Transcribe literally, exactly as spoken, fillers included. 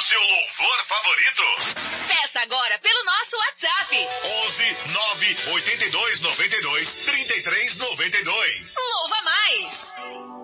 seu louvor favorito? Peça agora pelo nosso WhatsApp. onze nove oito dois nove dois três três nove dois. Louva mais!